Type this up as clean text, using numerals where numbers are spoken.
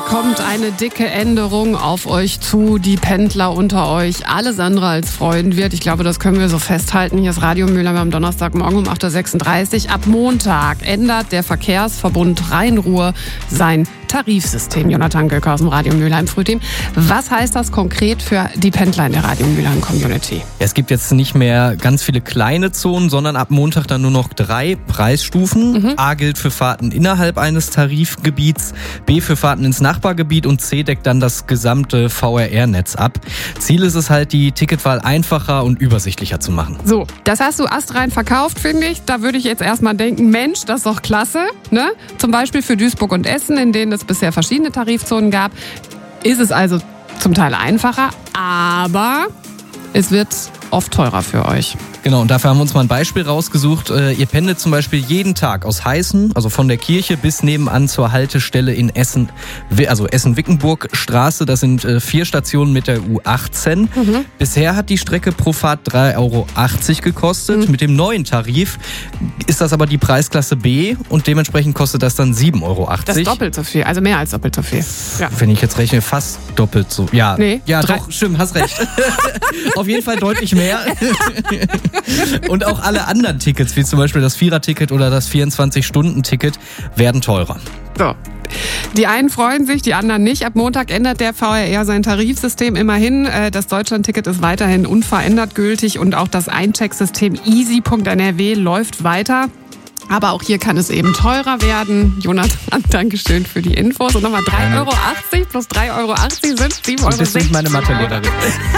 kommt eine dicke Änderung auf euch zu. Die Pendler unter euch, alles andere als freuen wird. Ich glaube, das können wir so festhalten. Hier ist Radio Mülheim am Donnerstagmorgen um 8.36 Uhr. Ab Montag ändert der Verkehrsverbund Rhein-Ruhr sein Tarifsystem. Jonathan Göcker aus dem Radio Mülheim Frühteam. Was heißt das konkret für die Pendler in der Radio Mülheim Community? Es gibt jetzt nicht mehr ganz viele kleine Zonen, sondern ab Montag dann nur noch 3 Preisstufen. A gilt für Fahrten innerhalb eines Tarifgebiets, B für Fahrten ins Nachbargebiet und C deckt dann das gesamte VRR-Netz ab. Ziel ist es halt, die Ticketwahl einfacher und übersichtlicher zu machen. So, das hast du astrein verkauft, finde ich. Da würde ich jetzt erstmal denken, Mensch, das ist doch klasse. Ne? Zum Beispiel für Duisburg und Essen, in denen es bisher verschiedene Tarifzonen gab, ist es also zum Teil einfacher, aber es wird oft teurer für euch. Genau, und dafür haben wir uns mal ein Beispiel rausgesucht. Ihr pendelt zum Beispiel jeden Tag aus Heißen, also von der Kirche bis nebenan zur Haltestelle in Essen, also Essen-Wickenburg-Straße. Das sind 4 Stationen mit der U18. Bisher hat die Strecke pro Fahrt 3,80 Euro gekostet. Mit dem neuen Tarif ist das aber die Preisklasse B und dementsprechend kostet das dann 7,80 Euro. Das ist doppelt so viel, also mehr als doppelt so viel. Ja. Wenn ich jetzt rechne, fast doppelt so. Ja, nee, ja doch, stimmt, hast recht. Auf jeden Fall deutlich mehr. Und auch alle anderen Tickets, wie zum Beispiel das 4er-Ticket oder das 24-Stunden-Ticket, werden teurer. So. Die einen freuen sich, die anderen nicht. Ab Montag ändert der VRR sein Tarifsystem immerhin. Das Deutschland-Ticket ist weiterhin unverändert gültig und auch das Einchecksystem easy.nrw läuft weiter. Aber auch hier kann es eben teurer werden. Jonathan, Dankeschön für die Infos. Und nochmal 3,80 Euro plus 3,80 Euro sind 7,60 Euro. Das ist nicht meine Mathelehrerin.